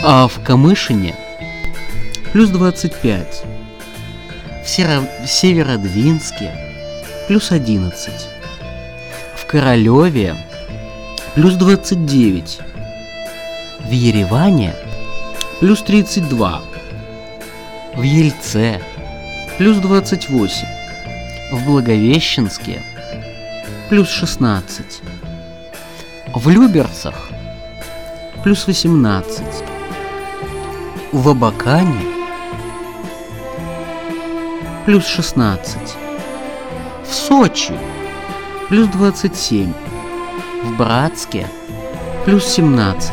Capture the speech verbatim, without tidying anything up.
А в Камышине плюс двадцать пять. В, Серо... в Северодвинске плюс одиннадцать. В Королеве плюс двадцать девять. В Ереване плюс тридцать два. В Ельце плюс двадцать восемь. В Благовещенске плюс шестнадцать. В Люберцах плюс восемнадцать. В Абакане плюс шестнадцать. В Сочи плюс двадцать семь. В Братске плюс семнадцать.